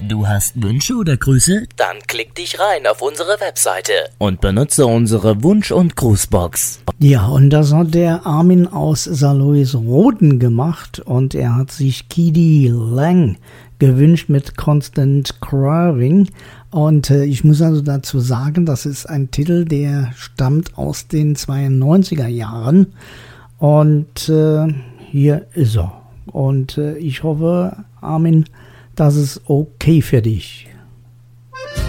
Du hast Wünsche oder Grüße? Dann klick dich rein auf unsere Webseite Und benutze unsere Wunsch- und Grußbox. Ja, und das hat der Armin aus Saarlouis-Roden gemacht und er hat sich K.D. Lang gewünscht mit Constant Craving. Und ich muss also dazu sagen, das ist ein Titel, der stammt aus den 92er Jahren. Und hier ist er. Und ich hoffe, Armin, das ist okay für dich.